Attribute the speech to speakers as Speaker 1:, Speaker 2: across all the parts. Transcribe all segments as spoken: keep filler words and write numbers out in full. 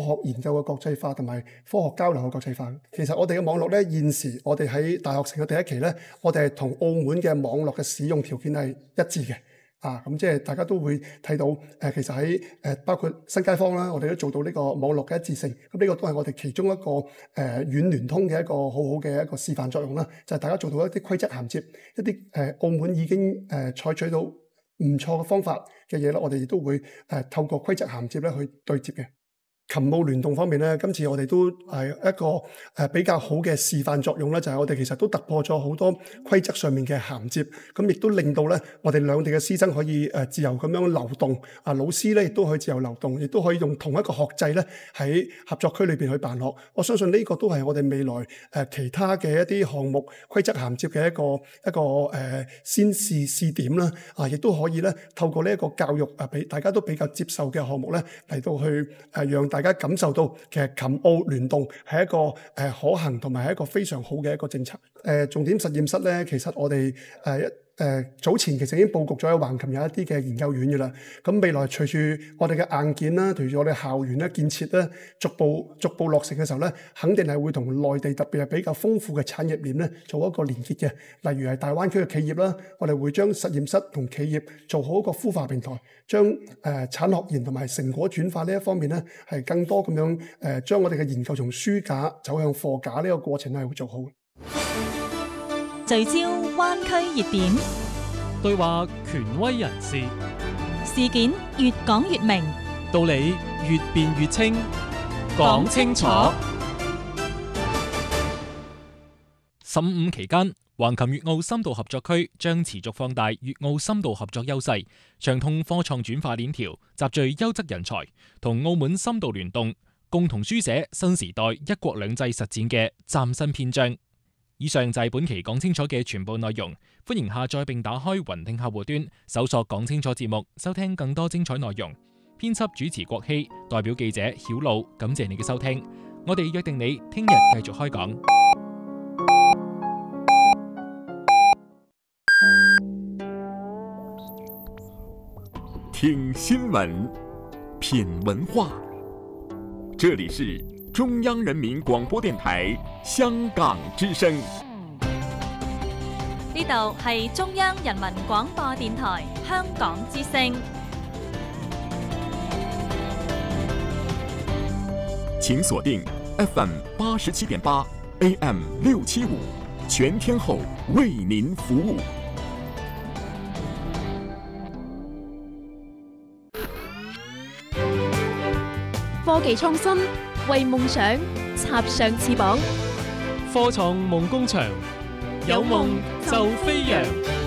Speaker 1: 學研究嘅國際化同埋科學交流嘅國際化。其實我哋嘅網絡咧，現時我哋喺大學城嘅第一期咧，我哋係同澳門嘅網絡嘅使用條件係一致嘅。啊，咁即係大家都會睇到，誒、呃、其實喺誒、呃、包括新街坊啦，我哋都做到呢個網絡嘅一致性。咁呢個都係我哋其中一個誒軟聯通嘅一個好好嘅一個示範作用啦。就係、是、大家做到一啲規則銜接，一啲誒、呃、澳門已經誒、呃、採取到唔錯嘅方法嘅嘢啦，我哋亦都會誒、呃、透過規則銜接咧去對接嘅。琴澳聯動方面咧，今次我哋都係一個誒比較好嘅示範作用啦，就係、是、我哋其實都突破咗好多規則上面嘅銜接，咁亦都令到咧我哋兩地嘅師生可以誒自由咁樣流動，啊老師咧亦都可以自由流動，亦都可以用同一個學制咧喺合作區裏邊去辦學。我相信呢個都係我哋未來誒其他嘅一啲項目規則銜接嘅一個一個誒、呃、先試試點啦，啊亦都可以咧透過呢一個教育啊，俾大家都比較接受嘅項目咧嚟到去誒、呃、讓大家感受到其實琴澳聯動係一個誒、呃、可行同埋係一個非常好嘅一個政策。誒、呃、重點實驗室咧，其實我哋誒一。呃誒、呃、早前其實已經佈局咗喺橫琴有一啲嘅研究院嘅啦，咁未來隨住我哋嘅硬件啦，隨住我哋校園咧建設咧，逐步逐步落成嘅時候咧，肯定係會同內地特別係比較豐富嘅產業鏈咧做一個連結嘅，例如係大灣區嘅企業啦，我哋會將實驗室同企業做好一個孵化平台，將誒、呃、產學研同埋成果轉化呢一方面咧，係更多咁樣誒、呃、將我哋嘅研究從書架走向貨架呢個過程咧係會做好。
Speaker 2: 聚焦灣區熱點，
Speaker 3: 對話權威人士，
Speaker 2: 事件越講越明，
Speaker 3: 道理越辯越清，講清楚。十五期間，橫琴粵澳深度合作區將持續放大粵澳深度合作優勢，暢通科創轉化鏈條，集聚優質人才，同澳門深度聯動，共同書寫新時代一國兩制實踐嘅嶄新篇章。以上就係本期講清楚嘅全部內容，歡迎下載並打開雲聽客戶端，搜索講清楚節目，收聽更多精彩內容。編輯主持郭希，代表記者曉露，感謝你嘅收聽。我哋約定你聽日繼續開講。
Speaker 4: 聽新聞，品文化，這裡是中央人民廣播電台香港之聲。
Speaker 2: 呢度係中央人民廣播電台香港之聲。
Speaker 4: 請鎖定 F M 八十七點八 A M 六七五，全天候為您服務。
Speaker 5: 科技創新，為夢想插上翅膀。
Speaker 3: 科創夢工場，有夢就飛揚。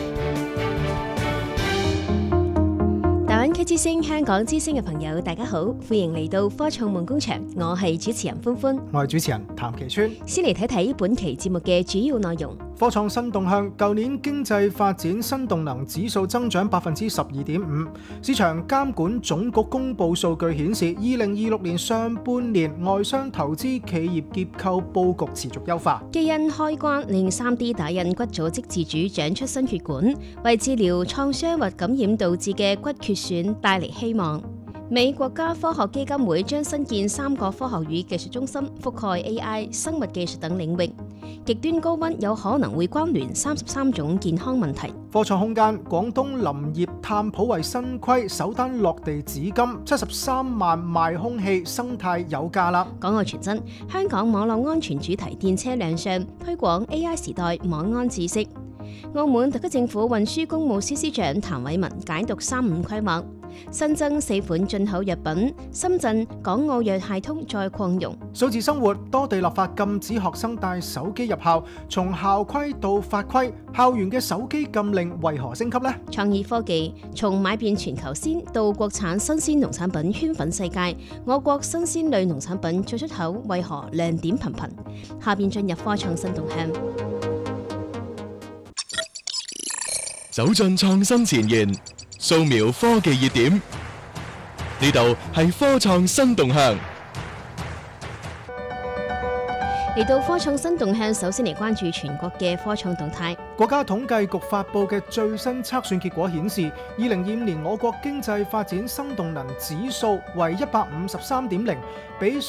Speaker 5: 大灣區之聲、香港之聲嘅朋友，大家好，歡迎嚟到科創夢工場，我係主持人歡歡，
Speaker 6: 我係主持人譚其川。
Speaker 5: 先嚟睇睇本期節目嘅主要內容。
Speaker 6: 科創新動向，舊年經濟發展新動能指數增長百分之十二點五。市場監管總局公布數據顯示，二零二六年上半年外商投資企業結構佈局持續優化。
Speaker 5: 基因開關令 三 D 打印骨組織自主長出新血管，為治療創傷或感染導致嘅骨缺損帶嚟希望。美國家科學基金會將新建三個科學與技術中心，覆蓋 A I、生物技術等領域。極端高溫有可能會關聯三十三種健康問題。
Speaker 6: 科創空間，廣東林業探普為新規，首單落地紫金，七十三萬賣空氣，生態有價啦。
Speaker 5: 港澳傳真，香港網絡安全主題電車亮相，推廣 A I 時代網安知識。澳門特區政府運輸工務司司長譚偉文解讀三五規劃，新增四款進口藥品，深圳港澳藥械通再擴容。
Speaker 6: 數字生活，多地立法禁止學生帶手機入校，從校規到法規，校園嘅手機禁令為何升級呢？
Speaker 5: 創意科技，從買遍全球鮮到國產新鮮農產品圈粉世界，我國新鮮類農產品再出口為何亮點頻頻？下邊進入科創新動向。
Speaker 7: 走進創新前沿，掃描科技熱點，呢度係科創新動向。
Speaker 5: 嚟到科創新動向，首先嚟關注全國嘅科創動態。
Speaker 6: 國家統計局發布嘅最新測算結果顯示，二零二五年我國經濟發展新動能指數為一百五十三點零，比